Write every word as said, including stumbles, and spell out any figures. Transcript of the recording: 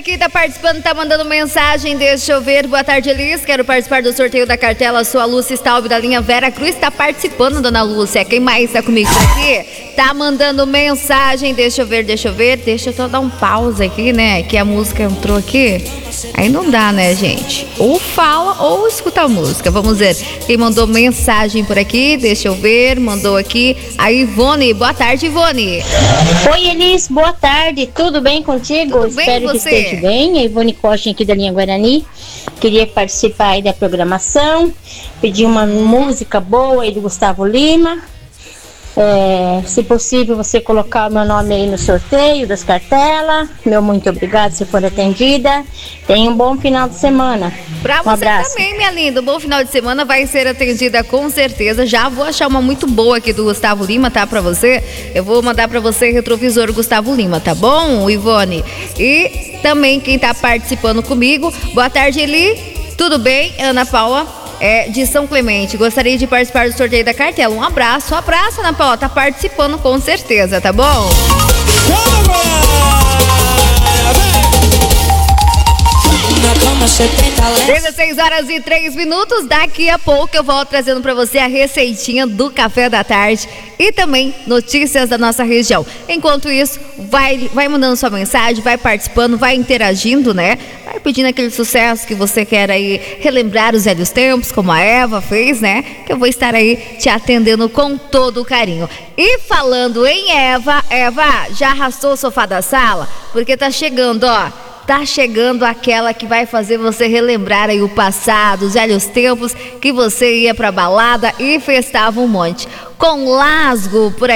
aqui tá participando, tá mandando mensagem, deixa eu ver. Boa tarde, Elis, quero participar do sorteio da cartela. Sou a Lúcia Staub da linha Vera Cruz, tá participando, dona Lúcia. Quem mais tá comigo aqui? Tá mandando mensagem, deixa eu ver, deixa eu ver. Deixa eu só dar um pause aqui, né, que a música entrou aqui. Aí não dá, né, gente? Ou fala ou escuta a música. Vamos ver quem mandou mensagem por aqui. Deixa eu ver, mandou aqui a Ivone. Boa tarde, Ivone. Oi, Elis, boa tarde. Tudo bem contigo? Tudo bem, Espero que você? esteja bem. A Ivone Costa aqui da linha Guarani. Queria participar aí da programação. Pedir uma música boa aí do Gustavo Lima. É, se possível, você colocar o meu nome aí no sorteio das cartelas. Meu muito obrigado se for atendida. Tenha um bom final de semana. Pra Um você abraço. também, minha linda. Um bom final de semana, vai ser atendida com certeza. Já vou achar uma muito boa aqui do Gustavo Lima, tá? Pra você. Eu vou mandar pra você retrovisor Gustavo Lima, tá bom, Ivone? E também quem tá participando comigo. Boa tarde, Eli. Tudo bem? Ana Paula. É, de São Clemente, gostaria de participar do sorteio da cartela. Um abraço, um abraço, Ana Paula, tá participando com certeza, tá bom? dezesseis horas e três minutos, daqui a pouco eu volto trazendo pra você a receitinha do café da tarde e também notícias da nossa região. Enquanto isso, vai, vai mandando sua mensagem, vai participando, vai interagindo, né? Vai pedindo aquele sucesso que você quer aí relembrar os velhos tempos, como a Eva fez, né? Que eu vou estar aí te atendendo com todo o carinho. E falando em Eva, Eva, já arrastou o sofá da sala? Porque tá chegando, ó. Tá chegando aquela que vai fazer você relembrar aí o passado, os velhos tempos que você ia pra balada e festava um monte. Com Lasgo por aí.